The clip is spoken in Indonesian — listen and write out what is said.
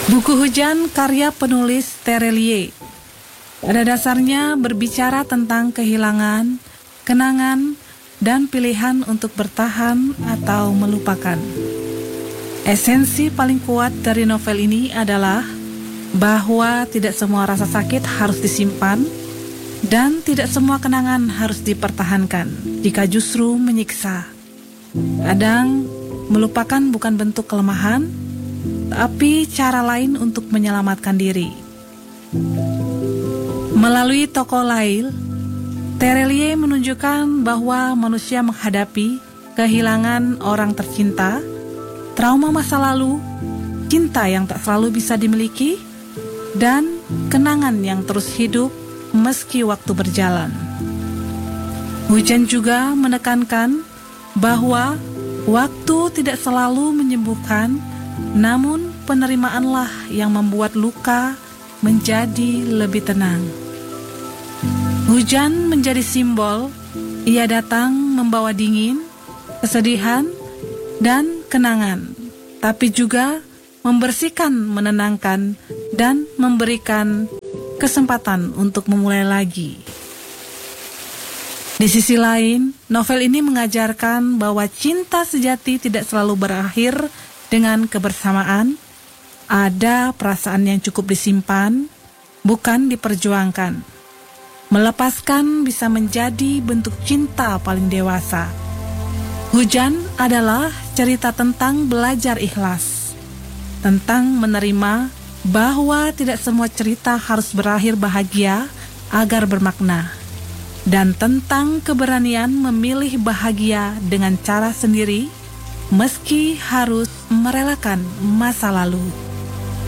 Buku Hujan karya penulis Terelie pada dasarnya berbicara tentang kehilangan, kenangan, dan pilihan untuk bertahan atau melupakan. Esensi paling kuat dari novel ini adalah bahwa tidak semua rasa sakit harus disimpan dan tidak semua kenangan harus dipertahankan jika justru menyiksa. Kadang melupakan bukan bentuk kelemahan, tapi cara lain untuk menyelamatkan diri. Melalui tokoh Lail, Terelie menunjukkan bahwa manusia menghadapi kehilangan orang tercinta, trauma masa lalu, cinta yang tak selalu bisa dimiliki, dan kenangan yang terus hidup meski waktu berjalan. Hujan juga menekankan bahwa waktu tidak selalu menyembuhkan, namun penerimaanlah yang membuat luka menjadi lebih tenang. Hujan menjadi simbol, ia datang membawa dingin, kesedihan, dan kenangan, tapi juga membersihkan, menenangkan, dan memberikan kesempatan untuk memulai lagi. Di sisi lain, novel ini mengajarkan bahwa cinta sejati tidak selalu berakhir dengan kebersamaan. Ada perasaan yang cukup disimpan, bukan diperjuangkan. Melepaskan bisa menjadi bentuk cinta paling dewasa. Hujan adalah cerita tentang belajar ikhlas, tentang menerima bahwa tidak semua cerita harus berakhir bahagia agar bermakna, dan tentang keberanian memilih bahagia dengan cara sendiri meski harus merelakan masa lalu.